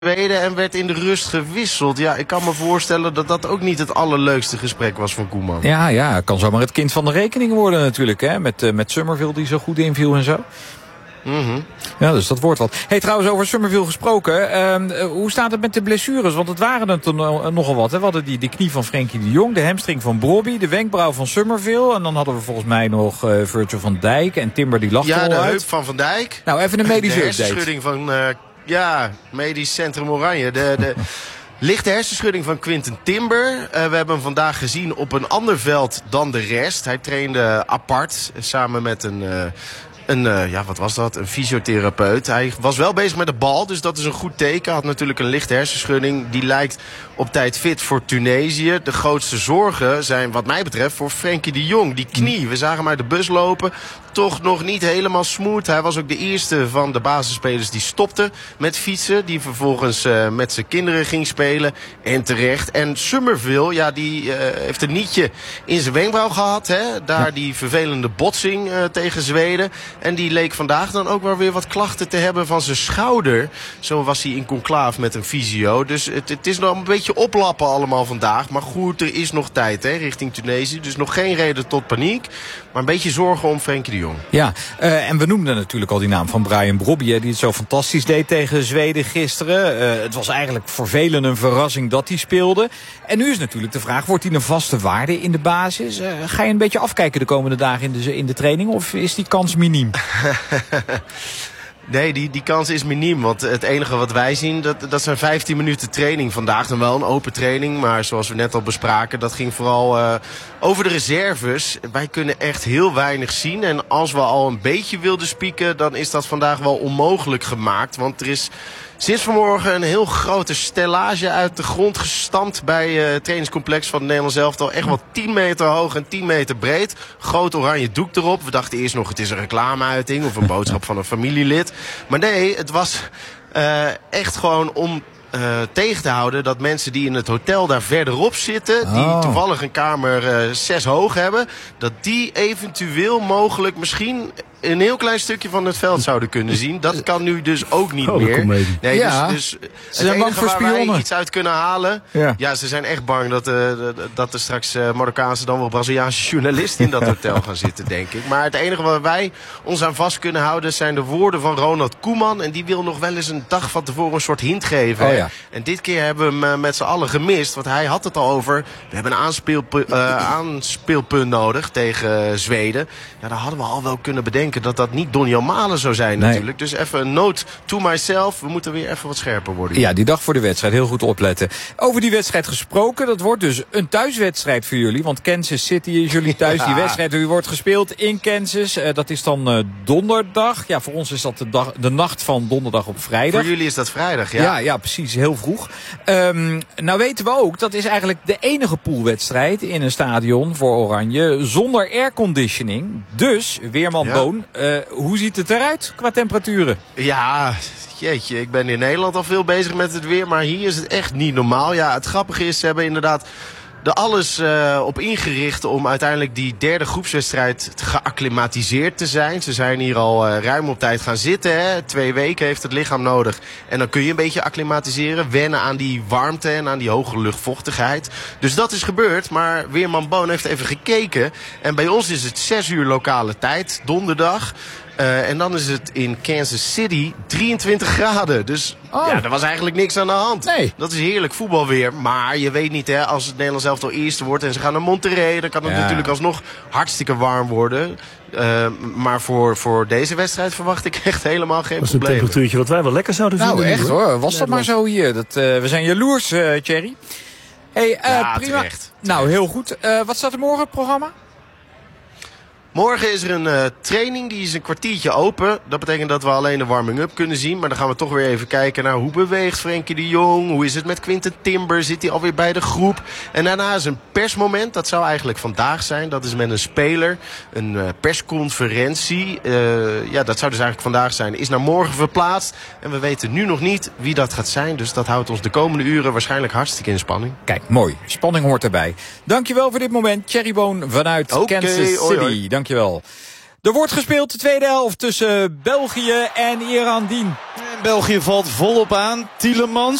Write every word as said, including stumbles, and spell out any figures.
Zweden en werd in de rust gewisseld. Ja, ik kan me voorstellen dat dat ook niet het allerleukste gesprek was van Koeman. Ja, ja, kan zomaar het kind van de rekening worden natuurlijk, hè? Met, uh, met Summerville die zo goed inviel en zo. Mm-hmm. Ja, dus dat wordt wat. Hey, trouwens, over Summerville gesproken. Uh, hoe staat het met de blessures? Want het waren er toen uh, nogal wat. Hè? We hadden die, die knie van Frenkie de Jong, de hamstring van Brobby, de wenkbrauw van Summerville. En dan hadden we volgens mij nog uh, Virgil van Dijk en Timber die lag er al uit. Ja, de heup van Van Dijk. Nou, even een medische de update. hersenschudding van, uh, ja, medisch centrum Oranje. De, de lichte hersenschudding van Quinten Timber. Uh, we hebben hem vandaag gezien op een ander veld dan de rest. Hij trainde apart, samen met een... Uh, Een, uh, ja, wat was dat? Een fysiotherapeut. Hij was wel bezig met de bal, dus dat is een goed teken. Had natuurlijk een lichte hersenschudding. Die lijkt op tijd fit voor Tunesië. De grootste zorgen zijn wat mij betreft voor Frenkie de Jong. Die knie, we zagen hem uit de bus lopen. Toch nog niet helemaal smooth. Hij was ook de eerste van de basisspelers die stopte met fietsen. Die vervolgens uh, met zijn kinderen ging spelen. En terecht. En Summerville, ja, die uh, heeft een nietje in zijn wenkbrauw gehad. Hè? Daar ja. Die vervelende botsing uh, tegen Zweden. En die leek vandaag dan ook wel weer wat klachten te hebben van zijn schouder. Zo was hij in conclaaf met een fysio. Dus het, het is nog een beetje oplappen allemaal vandaag. Maar goed, er is nog tijd, hè, richting Tunesië. Dus nog geen reden tot paniek. Maar een beetje zorgen om Frenkie de Jong. Ja, uh, en we noemden natuurlijk al die naam van Brian Brobby, die het zo fantastisch deed tegen Zweden gisteren. Uh, het was eigenlijk voor velen een verrassing dat hij speelde. En nu is natuurlijk de vraag, wordt hij een vaste waarde in de basis? Uh, ga je een beetje afkijken de komende dagen in de, in de training of is die kans miniem? Nee, die, die kans is miniem. Want het enige wat wij zien, dat, dat zijn vijftien minuten training. Vandaag dan wel een open training. Maar zoals we net al bespraken, dat ging vooral uh, over de reserves. Wij kunnen echt heel weinig zien. En als we al een beetje wilden spieken, dan is dat vandaag wel onmogelijk gemaakt. Want er is sinds vanmorgen een heel grote stellage uit de grond gestampt bij uh, het trainingscomplex van het Nederlands elftal. Echt wel tien meter hoog en tien meter breed. Groot oranje doek erop. We dachten eerst nog het is een reclameuiting of een boodschap van een familielid. Maar nee, het was uh, echt gewoon om uh, tegen te houden dat mensen die in het hotel daar verderop zitten, oh. die toevallig een kamer uh, zes hoog hebben, dat die eventueel mogelijk misschien een heel klein stukje van het veld zouden kunnen zien. Dat kan nu dus ook niet oh, meer. Nee, ja. dus, dus ze zijn bang voor spionnen. Wij iets uit kunnen halen. Ja, ja ze zijn echt bang dat, uh, dat er straks uh, Marokkaanse dan wel Braziliaanse journalisten in dat hotel gaan zitten, denk ik. Maar het enige waar wij ons aan vast kunnen houden zijn de woorden van Ronald Koeman. En die wil nog wel eens een dag van tevoren een soort hint geven. Oh, ja. En dit keer hebben we hem uh, met z'n allen gemist. Want hij had het al over, we hebben een aanspeelpunt, uh, aanspeelpunt nodig tegen uh, Zweden. Ja, daar hadden we al wel kunnen bedenken dat dat niet Donny Malen zou zijn nee. natuurlijk. Dus even een note to myself. We moeten weer even wat scherper worden. Ja, die dag voor de wedstrijd. Heel goed opletten. Over die wedstrijd gesproken. Dat wordt dus een thuiswedstrijd voor jullie. Want Kansas City is jullie thuis. Ja. Die wedstrijd die wordt gespeeld in Kansas. Uh, dat is dan uh, donderdag. Ja, voor ons is dat de, dag, de nacht van donderdag op vrijdag. Voor jullie is dat vrijdag, ja. Ja, ja precies. Heel vroeg. Um, nou weten we ook, dat is eigenlijk de enige poolwedstrijd in een stadion voor Oranje zonder airconditioning. Dus, Weerman ja. Boon, Uh, hoe ziet het eruit qua temperaturen? Ja, jeetje, ik ben in Nederland al veel bezig met het weer, maar hier is het echt niet normaal. Ja, het grappige is, ze hebben inderdaad er alles uh, op ingericht om uiteindelijk die derde groepswedstrijd geacclimatiseerd te zijn. Ze zijn hier al uh, ruim op tijd gaan zitten. Hè. Twee weken heeft het lichaam nodig. En dan kun je een beetje acclimatiseren. Wennen aan die warmte en aan die hoge luchtvochtigheid. Dus dat is gebeurd. Maar Weerman Boon heeft even gekeken. En bij ons is het zes uur lokale tijd, donderdag. Uh, en dan is het in Kansas City drieëntwintig graden. Dus oh. ja, er was eigenlijk niks aan de hand. Nee. Dat is heerlijk voetbalweer. Maar je weet niet, hè, als het Nederlands elftal eerste wordt en ze gaan naar Monterrey, dan kan het ja. natuurlijk alsnog hartstikke warm worden. Uh, maar voor, voor deze wedstrijd verwacht ik echt helemaal geen probleem. Dat is een temperatuurtje wat wij wel lekker zouden vinden. Nou echt hoor, was dat maar zo hier. Dat, uh, we zijn jaloers, uh, Thierry. Hey, uh, ja, prima. Terecht. Nou, heel goed. Uh, wat staat er morgen op het programma? Morgen is er een uh, training, die is een kwartiertje open. Dat betekent dat we alleen de warming-up kunnen zien. Maar dan gaan we toch weer even kijken naar hoe beweegt Frenkie de Jong. Hoe is het met Quinten Timber? Zit hij alweer bij de groep? En daarna is een persmoment. Dat zou eigenlijk vandaag zijn. Dat is met een speler. Een uh, persconferentie. Uh, ja, dat zou dus eigenlijk vandaag zijn. Is naar morgen verplaatst. En we weten nu nog niet wie dat gaat zijn. Dus dat houdt ons de komende uren waarschijnlijk hartstikke in spanning. Kijk, mooi. Spanning hoort erbij. Dankjewel voor dit moment. Thierry Boon vanuit okay, Kansas City. Oi, oi. Dankjewel. Er wordt gespeeld de tweede helft tussen België en Iran Dien. België valt volop aan. Tielemans.